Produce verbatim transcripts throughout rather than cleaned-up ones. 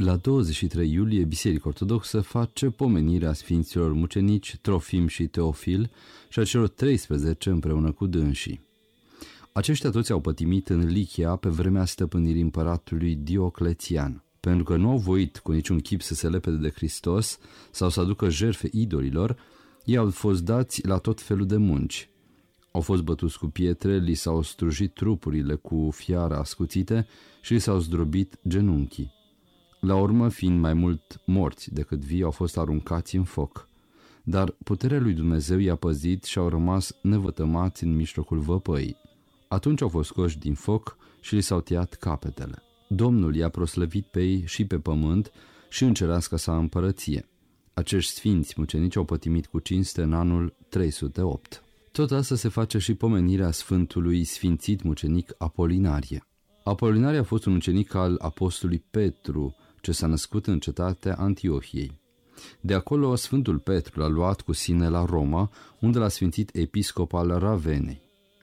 La douăzeci și trei iulie, Biserica Ortodoxă face pomenirea sfinților mucenici Trofim și Teofil și a celor treisprezece împreună cu dânsii. Aceștia toți au pătimit în Lichia pe vremea stăpânirii împăratului Dioclețian. Pentru că nu au voit cu niciun chip să se lepede de Hristos sau să aducă jertfe idolilor, ei au fost dați la tot felul de munci. Au fost bătuți cu pietre, li s-au strujit trupurile cu fiara ascuțite și li s-au zdrobit genunchii. La urmă, fiind mai mult morți decât vii, au fost aruncați în foc. Dar puterea lui Dumnezeu i-a păzit și au rămas nevătămați în mijlocul văpăii. Atunci au fost scoși din foc și li s-au tăiat capetele. Domnul i-a proslăvit pe ei și pe pământ și în cerească sa împărăție. Acești sfinți mucenici au pătimit cu cinste în anul trei sute opt. Tot asta se face și pomenirea sfântului sfințit mucenic Apolinarie. Apolinarie a fost un ucenic al apostolului Petru, ce s-a născut în cetatea Antiohiei. De acolo, Sfântul Petru l-a luat cu sine la Roma, unde l-a sfințit episcop al Ravenei.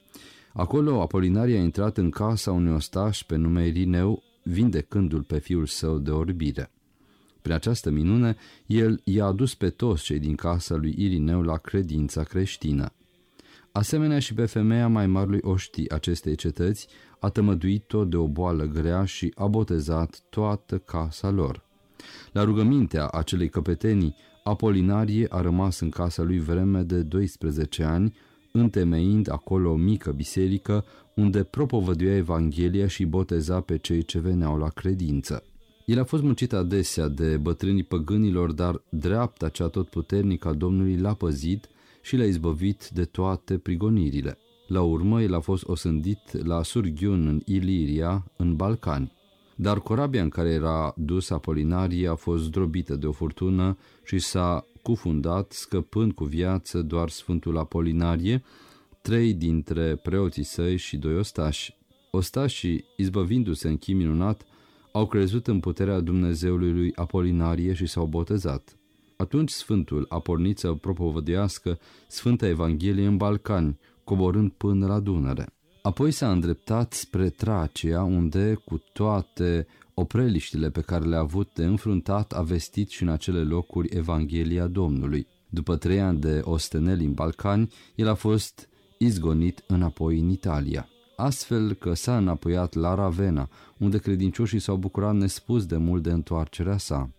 Acolo, Apolinarie a intrat în casa unui ostaș pe nume Irineu, vindecându-l pe fiul său de orbire. Prin această minune, el i-a adus pe toți cei din casa lui Irineu la credința creștină. Asemenea și pe femeia mai marului oștii acestei cetăți, a tămăduit-o de o boală grea și a botezat toată casa lor. La rugămintea acelei căpetenii, Apolinarie a rămas în casa lui vreme de doisprezece ani, întemeind acolo o mică biserică unde propovăduia Evanghelia și boteza pe cei ce veneau la credință. El a fost muncit adesea de bătrânii păgânilor, dar dreapta cea totputernică a Domnului l-a păzit și l-a izbăvit de toate prigonirile. La urmă, el a fost osândit la Surghiun în Iliria, în Balcani. Dar corabia în care era dus Apolinarie a fost zdrobită de o furtună și s-a cufundat, scăpând cu viață doar Sfântul Apolinarie, trei dintre preoții săi și doi ostași. Ostașii, izbăvindu-se în chip minunat, au crezut în puterea Dumnezeului lui Apolinarie și s-au botezat. Atunci Sfântul a pornit să propovăduiască Sfânta Evanghelie în Balcani, coborând până la Dunăre. Apoi s-a îndreptat spre Tracia, unde, cu toate opreliștile pe care le-a avut de înfruntat, a vestit și în acele locuri Evanghelia Domnului. După trei ani de osteneli în Balcani, el a fost izgonit înapoi în Italia. Astfel că s-a înapoiat la Ravenna, unde credincioșii s-au bucurat nespus de mult de întoarcerea sa.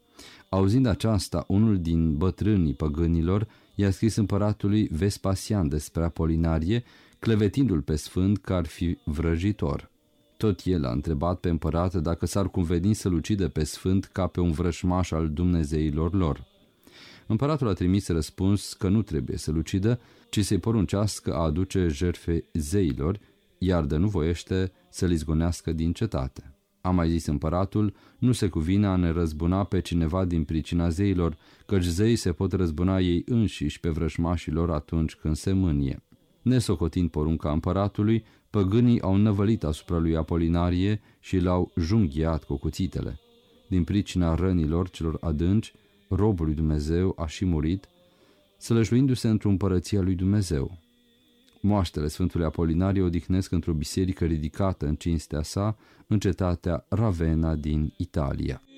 Auzind aceasta, unul din bătrânii păgânilor i-a scris împăratului Vespasian despre Apolinarie, clevetindu-l pe sfânt că ar fi vrăjitor. Tot el a întrebat pe împărat dacă s-ar cumveni să-l ucidă pe sfânt ca pe un vrășmaș al dumnezeilor lor. Împăratul a trimis răspuns că nu trebuie să-l ucidă, ci să-i poruncească a aduce jertfe zeilor, iar de nu voiește să-l izgonească din cetate. A mai zis împăratul, nu se cuvine a ne răzbuna pe cineva din pricina zeilor, căci zeii se pot răzbuna ei înșiși pe vrăjmașilor atunci când se mânie. Nesocotind porunca împăratului, păgânii au năvălit asupra lui Apolinarie și l-au junghiat cu cuțitele. Din pricina rănilor celor adânci, robul lui Dumnezeu a și murit, sălășluindu-se într-o împărăție a lui Dumnezeu. Moaștele Sfântului Apolinarie odihnesc într-o biserică ridicată în cinstea sa, în cetatea Ravenna din Italia.